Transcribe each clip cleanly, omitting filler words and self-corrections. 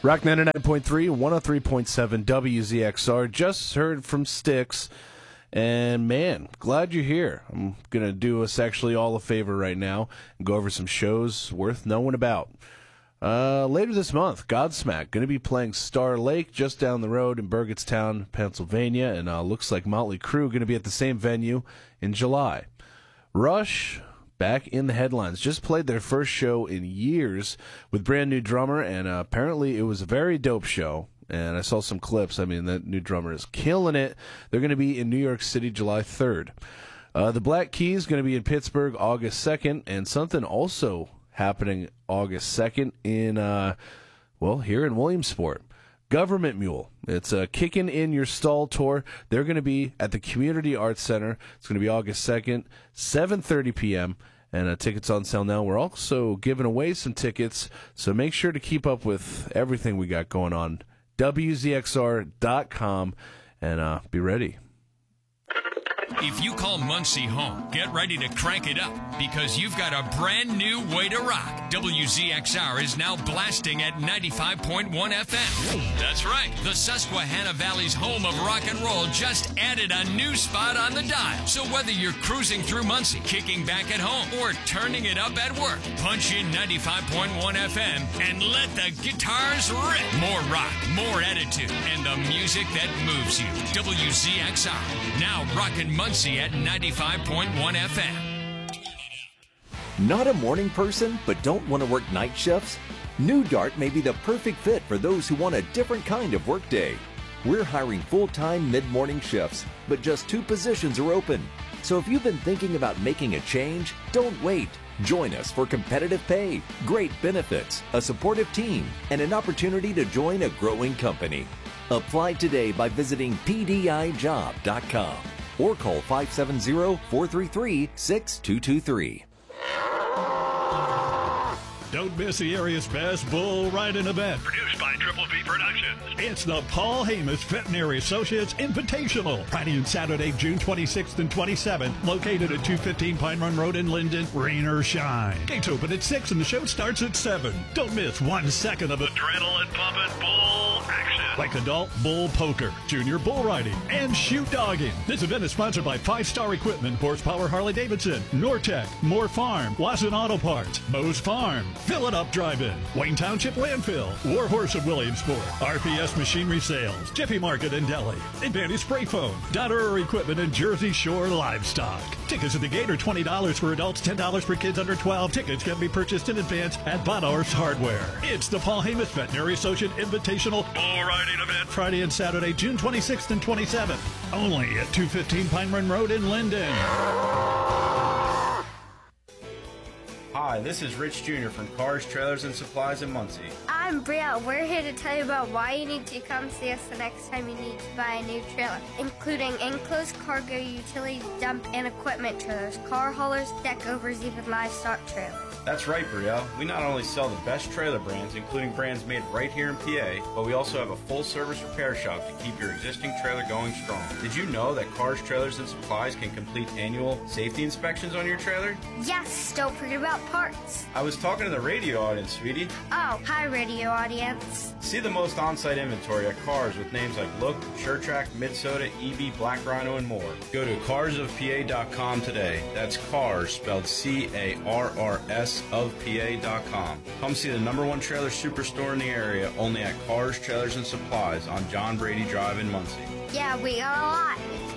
Rock 99.3, 103.7 WZXR. Just heard from Styx. And, man, glad you're here. I'm going to do us actually all a favor right now and go over some shows worth knowing about. Later this month, Godsmack going to be playing Star Lake just down the road in Burgettstown, Pennsylvania. And looks like Motley Crue going to be at the same venue in July. Rush, back in the headlines. Just played their first show in years with brand new drummer, and apparently it was a very dope show. And I saw some clips. I mean, that new drummer is killing it. They're going to be in New York City July 3rd. The Black Keys going to be in Pittsburgh August 2nd, and something also happening August 2nd in, here in Williamsport. Government Mule. It's a Kickin' in Your Stall tour. They're going to be at the Community Arts Center. It's going to be August 2nd, 7:30 p.m., and tickets on sale now. We're also giving away some tickets, so make sure to keep up with everything we got going on. WZXR.com, and be ready. If you call Muncie home, get ready to crank it up because you've got a brand new way to rock. WZXR is now blasting at 95.1 FM. That's right. The Susquehanna Valley's home of rock and roll just added a new spot on the dial. So whether you're cruising through Muncie, kicking back at home, or turning it up at work, punch in 95.1 FM and let the guitars rip. More rock, more attitude, and the music that moves you. WZXR, now rockin' Muncie at 95.1 FM. Not a morning person, but don't want to work night shifts? New Dart may be the perfect fit for those who want a different kind of workday. We're hiring full-time mid-morning shifts, but just 2 positions are open. So if you've been thinking about making a change, don't wait. Join us for competitive pay, great benefits, a supportive team, and an opportunity to join a growing company. Apply today by visiting pdijob.com or call 570-433-6223. Don't miss the area's best bull riding event. Produced by Triple V Productions. It's the Paul Hamus Veterinary Associates Invitational. Friday and Saturday, June 26th and 27th. Located at 215 Pine Run Road in Linden. Rain or shine. Gates open at 6 and the show starts at 7. Don't miss 1 second of adrenaline pumping bull action. Like adult bull poker, junior bull riding, and shoot dogging. This event is sponsored by 5-Star Equipment, Horsepower Harley-Davidson, Nortec, Moore Farm, Lawson Auto Parts, Moe's Farm, Fill It Up Drive-In, Wayne Township Landfill, War Horse of Williamsport, RPS Machinery Sales, Jiffy Market in Delhi, Advantage Spray Foam, Dotterer Equipment, and Jersey Shore Livestock. Tickets at the gate are $20 for adults, $10 for kids under 12. Tickets can be purchased in advance at Bonhorse Hardware. It's the Paul Hamus Veterinary Associate Invitational bull riding event. Friday and Saturday, June 26th and 27th. Only at 215 Pine Run Road in Linden. Hi, this is Rich Jr. from Cars, Trailers, and Supplies in Muncie. I'm Brielle. We're here to tell you about why you need to come see us the next time you need to buy a new trailer, including enclosed cargo, utility dump, and equipment trailers, car haulers, deck overs, even livestock trailers. That's right, Brielle. We not only sell the best trailer brands, including brands made right here in PA, but we also have a full-service repair shop to keep your existing trailer going strong. Did you know that Cars, Trailers, and Supplies can complete annual safety inspections on your trailer? Yes, don't forget about parts. I was talking to the radio audience, sweetie. Oh, hi, radio audience. See the most on-site inventory at Cars with names like Look, SureTrack, Midsoda, EB, Black Rhino, and more. Go to carsofpa.com today. That's Cars, spelled C-A-R-R-S of PA.com. Come see the #1 trailer superstore in the area, only at Cars, Trailers, and Supplies on John Brady Drive in Muncie. Yeah, we got a lot.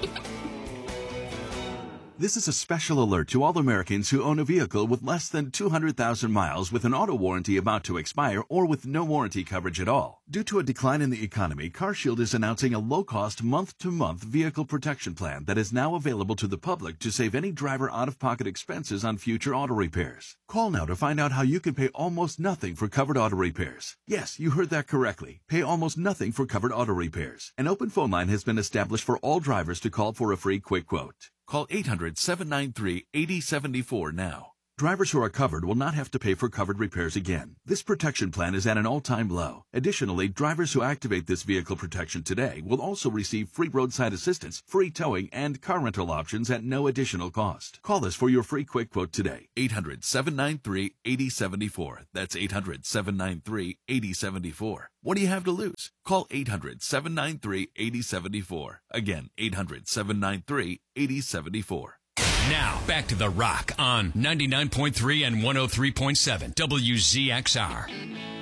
This is a special alert to all Americans who own a vehicle with less than 200,000 miles with an auto warranty about to expire or with no warranty coverage at all. Due to a decline in the economy, CarShield is announcing a low-cost month-to-month vehicle protection plan that is now available to the public to save any driver out-of-pocket expenses on future auto repairs. Call now to find out how you can pay almost nothing for covered auto repairs. Yes, you heard that correctly. Pay almost nothing for covered auto repairs. An open phone line has been established for all drivers to call for a free quick quote. Call 800-793-8074 now. Drivers who are covered will not have to pay for covered repairs again. This protection plan is at an all-time low. Additionally, drivers who activate this vehicle protection today will also receive free roadside assistance, free towing, and car rental options at no additional cost. Call us for your free quick quote today. 800-793-8074. That's 800-793-8074. What do you have to lose? Call 800-793-8074. Again, 800-793-8074. Now, back to The Rock on 99.3 and 103.7 WZXR.